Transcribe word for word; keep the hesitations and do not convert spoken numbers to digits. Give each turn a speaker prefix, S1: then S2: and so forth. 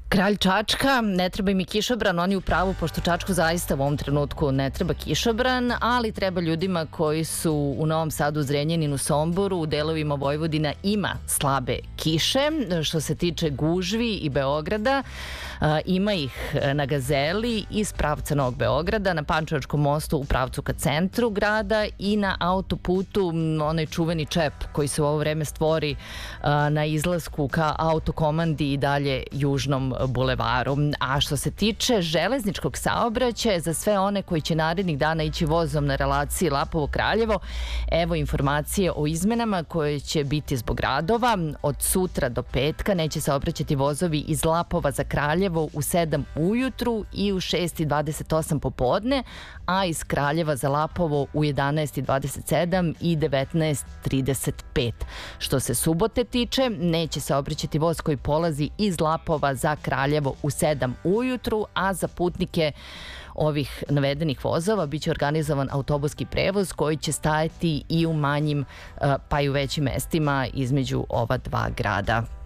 S1: Kralj Čačka, ne treba im i kišobran, oni u pravu, pošto Čačku zaista u ovom trenutku ne treba kišobran, ali treba ljudima koji su u Novom Sadu, Zrenjaninu, Somboru, u delovima Vojvodina ima slabe kiše. Što se tiče gužvi i Beograda, ima ih na Gazeli iz pravca Novog Beograda, na Pančevačkom mostu u pravcu ka centru grada i na autoputu, onaj čuveni čep koji se u ovo vreme stvori na izlasku ka autokomandi i dalje južnom bulevaru. A što se tiče železničkog saobraćaja, za sve one koji će narednih dana ići vozom na relaciji Lapovo-Kraljevo, evo informacije o izmenama koje će biti zbog radova. Od sutra do petka neće saobraćati vozovi iz Lapova za Kraljevo u sedam ujutru i u šest i dvadeset osam popodne, a iz Kraljeva za Lapovo u jedanaest i dvadeset sedam i devetnaest i trideset pet. Što se subote tiče, neće saobraćati voz koji polazi iz Lapova za Kraljevo u sedam ujutru, a za putnike ovih navedenih vozova biće organizovan autobuski prevoz koji će stajati i u manjim pa i u većim mestima između ova dva grada.